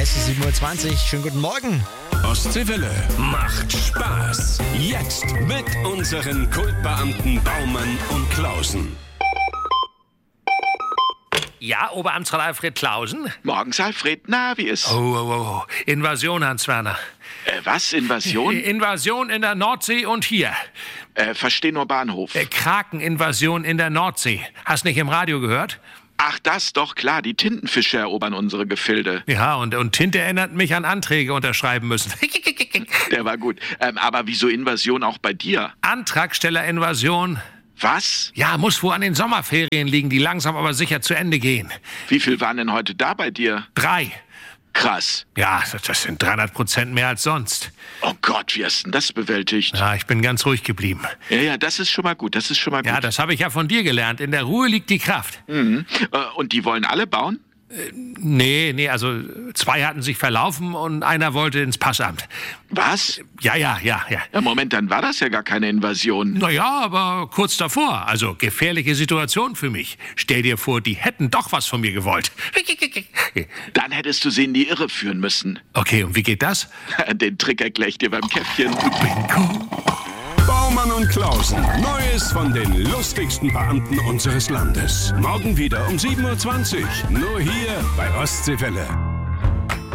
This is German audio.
Es ist 7:20 Uhr. Schönen guten Morgen. Ostseewelle macht Spaß. Jetzt mit unseren Kultbeamten Baumann und Klausen. Ja, Oberamtsrat Alfred Klausen? Morgens, Alfred. Na, wie ist? Oh. Invasion, Hans Werner. Was? Invasion? Invasion in der Nordsee und hier. Versteh nur Bahnhof. Krakeninvasion in der Nordsee. Hast nicht im Radio gehört? Ach, das doch klar. Die Tintenfische erobern unsere Gefilde. Ja, und Tinte erinnert mich an Anträge unterschreiben müssen. Der war gut. Aber wieso Invasion auch bei dir? Antragstellerinvasion. Was? Ja, muss wohl an den Sommerferien liegen, die langsam aber sicher zu Ende gehen. Wie viel waren denn heute da bei dir? 3. Krass. Ja, das sind 300% mehr als sonst. Oh Gott, wie hast denn das bewältigt? Ja, ich bin ganz ruhig geblieben. Ja, das ist schon mal gut, Ja, das habe ich ja von dir gelernt. In der Ruhe liegt die Kraft. Mhm. Und die wollen alle bauen? Nee, also 2 hatten sich verlaufen und einer wollte ins Passamt. Was? Ja. Ja, Moment, dann war das ja gar keine Invasion. Naja, aber kurz davor. Also gefährliche Situation für mich. Stell dir vor, die hätten doch was von mir gewollt. Dann hättest du sie in die Irre führen müssen. Okay, und wie geht das? Den Trick erkläre ich dir beim Käffchen. Bingo. Baumann und Klausen. Neues von den lustigsten Beamten unseres Landes. Morgen wieder um 7:20 Uhr. Nur hier bei Ostseewelle.